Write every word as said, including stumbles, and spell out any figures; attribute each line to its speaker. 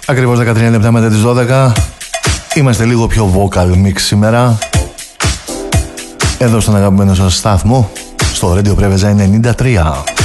Speaker 1: Ακριβώς δεκατρία λεπτά μετά τις δώδεκα. Είμαστε λίγο πιο vocal mix σήμερα. Εδώ στον αγαπημένο σας στάθμο, στο Radio Preveza ενενήντα τρία.